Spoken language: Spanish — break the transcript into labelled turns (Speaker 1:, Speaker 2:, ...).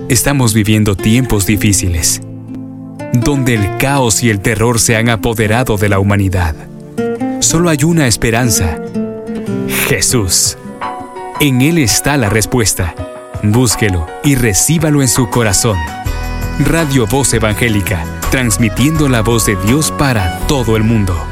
Speaker 1: Estamos viviendo tiempos difíciles, donde el caos y el terror se han apoderado de la humanidad. Solo hay una esperanza: Jesús. En Él está la respuesta. Búsquelo y recíbalo en su corazón. Radio Voz Evangélica, transmitiendo la voz de Dios para todo el mundo.